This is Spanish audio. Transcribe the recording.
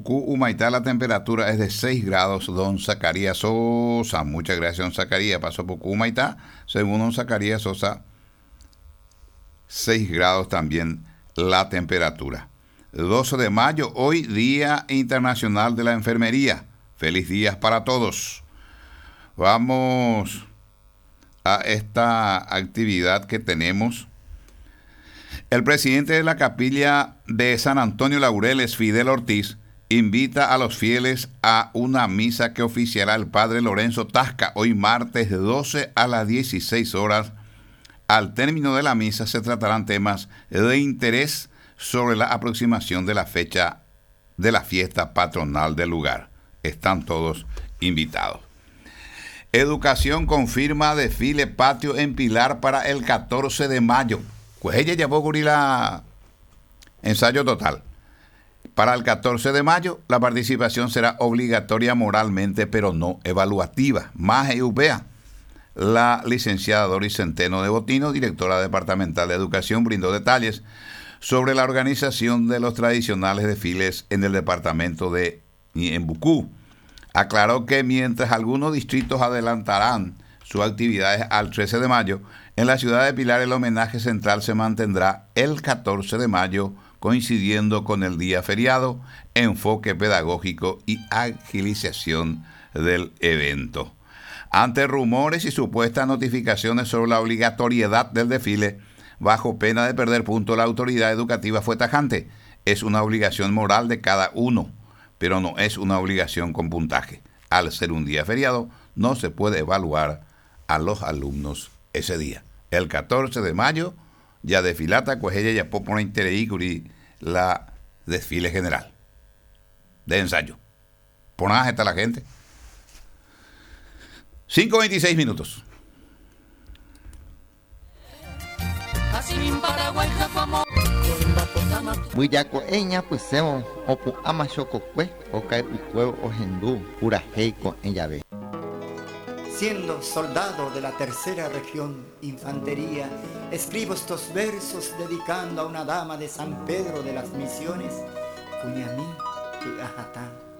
Pucú, Humaitá, la temperatura es de 6 grados, don Zacarías Sosa. Muchas gracias, don Zacarías. Pasó Pucú, Humaitá, según don Zacarías Sosa, 6 grados también la temperatura. 12 de mayo, hoy Día Internacional de la Enfermería. Feliz día para todos. Vamos a esta actividad que tenemos. El presidente de la capilla de San Antonio Laureles, Fidel Ortiz, invita a los fieles a una misa que oficiará el padre Lorenzo Tasca hoy martes 12 a las 16 horas. Al término de la misa se tratarán temas de interés sobre la aproximación de la fecha de la fiesta patronal del lugar. Están todos invitados. Educación confirma desfile patio en Pilar para el 14 de mayo. Pues ella llevó gorila ensayo total. Para el 14 de mayo, la participación será obligatoria moralmente, pero no evaluativa. Más EUPEA. La licenciada Doris Centeno de Botino, directora departamental de Educación, brindó detalles sobre la organización de los tradicionales desfiles en el departamento de Ñembucú. Aclaró que mientras algunos distritos adelantarán sus actividades al 13 de mayo, en la ciudad de Pilar el homenaje central se mantendrá el 14 de mayo, coincidiendo con el día feriado, enfoque pedagógico y agilización del evento. Ante rumores y supuestas notificaciones sobre la obligatoriedad del desfile, bajo pena de perder puntos, la autoridad educativa fue tajante. Es una obligación moral de cada uno, pero no es una obligación con puntaje. Al ser un día feriado, no se puede evaluar a los alumnos ese día. El 14 de mayo, ya desfilata, pues ella ya pone interehícuri la desfile general de ensayo. Por nada está la gente. 5:26 minutos. Buyaco eña pusemos opu amachococue ocae ucueo ohendú purajeico en llave. Siendo soldado de la tercera región infantería, escribo estos versos dedicando a una dama de San Pedro de las Misiones, Cuñamí, Ajatán.